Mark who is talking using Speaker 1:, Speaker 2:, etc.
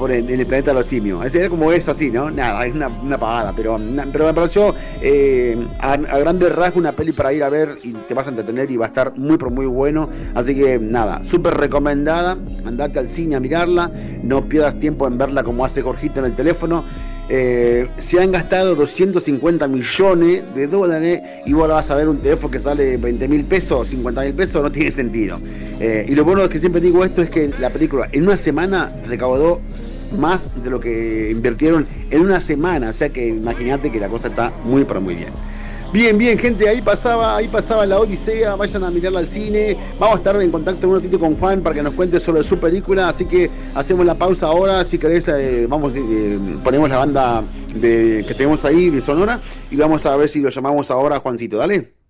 Speaker 1: en el planeta de los simios. Es como eso así, ¿no? Nada, es una pavada, pero me pareció a grandes rasgos una peli para ir a ver y te vas a entretener y va a estar muy pero muy bueno. Así que nada, súper recomendada. Andate al cine a mirarla, no pierdas tiempo en verla como hace Jorgito en el teléfono. Se han gastado 250 millones de dólares y vos ahora vas a ver un teléfono que sale 20.000 pesos, 50.000 pesos, no tiene sentido. Y lo bueno es que siempre digo esto es que la película en una semana recaudó más de lo que invirtieron en una semana, o sea que imagínate que la cosa está muy pero muy bien. Bien, bien, gente, ahí pasaba la Odisea, vayan a mirarla al cine. Vamos a estar en contacto un ratito con Juan para que nos cuente sobre su película, así que hacemos la pausa ahora, si querés, ponemos la banda que tenemos ahí de Sonora y vamos a ver si lo llamamos ahora a Juancito, dale.